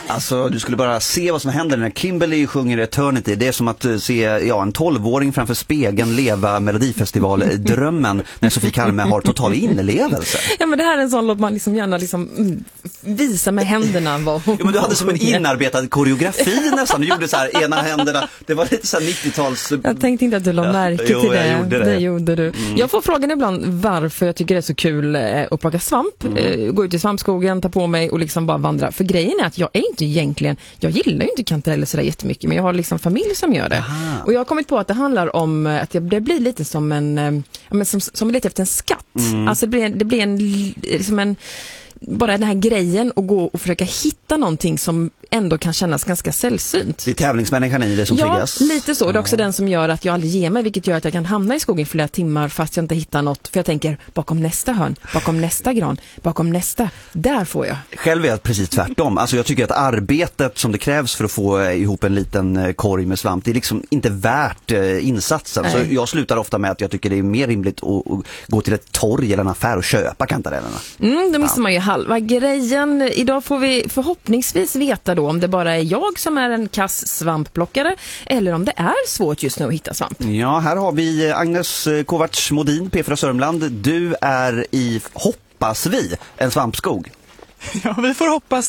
Alltså, du skulle bara se vad som händer när Kimberly sjunger Eternity. Det är som att se en 12-åring framför spegeln leva Melodifestival-drömmen när Sofie Kalme har total inlevelse. Ja, men det här är en sån låt man liksom gärna visa med händerna. Men du hade som en inarbetad koreografi nästan. Du gjorde så här ena händerna. Det var lite så här 90-tals... Jag tänkte inte att du la märke till det. Det gjorde du. Jag får frågan ibland varför jag tycker det är så kul att plocka svamp. Gå ut i svampskogen, ta på mig och liksom bara vandra. För grejen är att jag är inte egentligen... Jag gillar ju inte kantareller sådär jättemycket, men jag har liksom familj som gör det. Aha. Och jag har kommit på att det handlar om att det blir lite som en... som lite efter en skatt. Alltså det blir liksom en... Bara den här grejen att gå och försöka hitta någonting som ändå kan kännas ganska sällsynt. Det är tävlingsmänniskan i det som triggas. Ja, lite så. Det är också den som gör att jag aldrig ger mig, vilket gör att jag kan hamna i skogen flera timmar fast jag inte hittar något. För jag tänker, bakom nästa hörn, bakom nästa gran, bakom nästa, där får jag. Själv är jag precis tvärtom. Alltså jag tycker att arbetet som det krävs för att få ihop en liten korg med svamp, det är liksom inte värt insatsen. Nej. Så jag slutar ofta med att jag tycker det är mer rimligt att gå till ett torg eller en affär och köpa kantarellerna. Då missar man ju halva grejen. Idag får vi förhoppningsvis veta då om det bara är jag som är en kass svampplockare eller om det är svårt just nu att hitta svamp. Ja, här har vi Agnes Kovacs Modin, P4 Sörmland. Du är i, hoppas vi, en svampskog. Ja, vi får hoppas